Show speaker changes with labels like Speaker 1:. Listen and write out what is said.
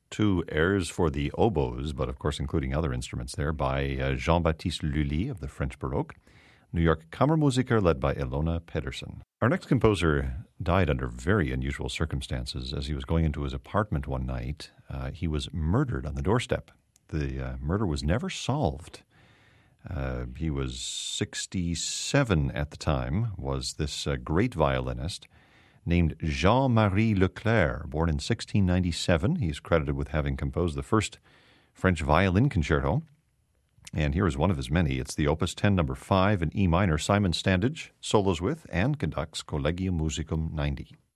Speaker 1: two airs for the oboes, but of course including other instruments there, by Jean-Baptiste Lully of the French Baroque. New York Kammermusiker led by Ilona Pedersen. Our next composer died under very unusual circumstances. As he was going into his apartment one night, he was murdered on the doorstep. The murder was never solved. He was 67 at the time, was this great violinist named Jean-Marie Leclerc, born in 1697. He's credited with having composed the first French violin concerto. And here is one of his many. It's the Opus 10, number 5 in E minor. Simon Standage solos with and conducts Collegium Musicum 90.